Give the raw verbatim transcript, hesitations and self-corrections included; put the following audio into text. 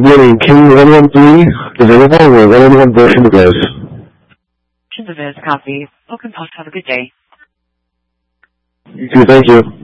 morning. King one one three available or one one one version of this? Version of this copy. Open post. Have a good day. You too, thank you.